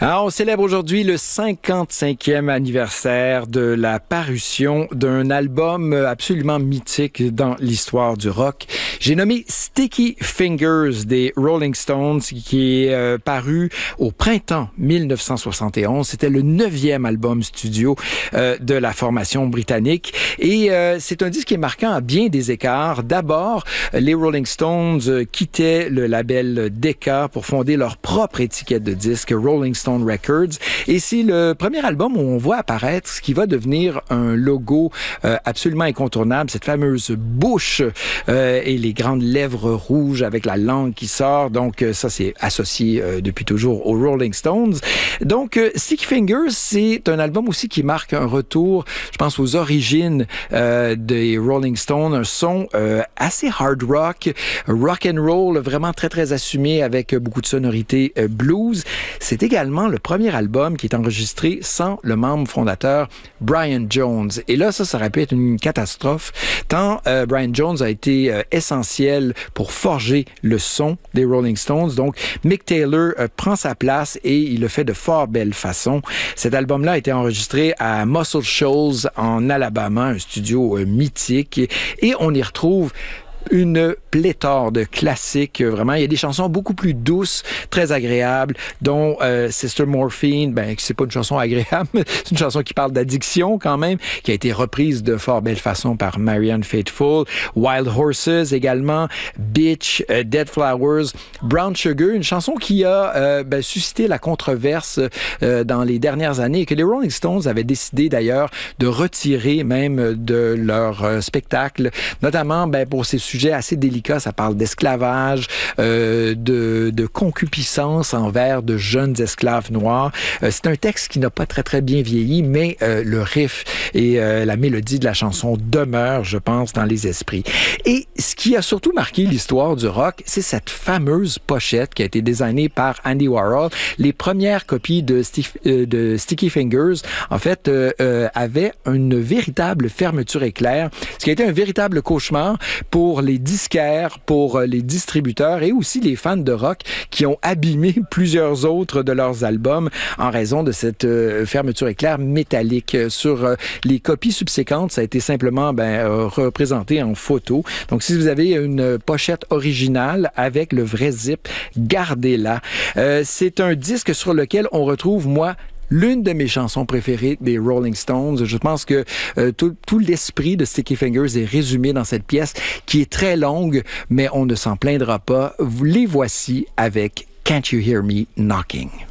Alors, on célèbre aujourd'hui le 55e anniversaire de la parution d'un album absolument mythique dans l'histoire du rock. J'ai nommé Sticky Fingers des Rolling Stones, qui est paru au printemps 1971. C'était le 9e album studio de la formation britannique. Et c'est un disque qui est marquant à bien des écarts. D'abord, les Rolling Stones quittaient le label Decca pour fonder leur propre étiquette de disque, Rolling Stone Records. Et c'est le premier album où on voit apparaître ce qui va devenir un logo absolument incontournable, cette fameuse bouche et les grandes lèvres rouges avec la langue qui sort. Donc ça, c'est associé depuis toujours aux Rolling Stones. Donc Sticky Fingers, c'est un album aussi qui marque un retour, je pense, aux origines des Rolling Stones, un son assez hard rock and roll, vraiment très très assumé avec beaucoup de sonorités blues. C'est également le premier album qui est enregistré sans le membre fondateur Brian Jones. Et là, ça aurait pu être une catastrophe, tant Brian Jones a été essentiel pour forger le son des Rolling Stones. Donc, Mick Taylor prend sa place et il le fait de fort belle façon. Cet album-là a été enregistré à Muscle Shoals en Alabama, un studio mythique, et on y retrouve une pléthore de classiques, vraiment. Il y a des chansons beaucoup plus douces, très agréables, dont Sister Morphine, c'est pas une chanson agréable, c'est une chanson qui parle d'addiction quand même, qui a été reprise de fort belle façon par Marianne Faithfull. Wild Horses également, Bitch, Dead Flowers, Brown Sugar, une chanson qui a suscité la controverse dans les dernières années et que les Rolling Stones avaient décidé d'ailleurs de retirer même de leur spectacle, notamment pour ces sujets assez délicats. Ça parle d'esclavage, de concupiscence envers de jeunes esclaves noirs. C'est un texte qui n'a pas très très bien vieilli, mais le riff et la mélodie de la chanson demeurent, je pense, dans les esprits. Et ce qui a surtout marqué l'histoire du rock, c'est cette fameuse pochette qui a été designée par Andy Warhol. Les premières copies de Sticky Fingers, en fait, avaient une véritable fermeture éclair, ce qui a été un véritable cauchemar pour les disquaires, pour les distributeurs et aussi les fans de rock qui ont abîmé plusieurs autres de leurs albums en raison de cette fermeture éclair métallique. Sur les copies subséquentes, ça a été simplement représenté en photo. Donc, si vous avez une pochette originale avec le vrai zip, gardez-la. C'est un disque sur lequel on retrouve, moi, l'une de mes chansons préférées des Rolling Stones. Je pense que tout l'esprit de Sticky Fingers est résumé dans cette pièce qui est très longue, mais on ne s'en plaindra pas. Les voici avec Can't You Hear Me Knocking?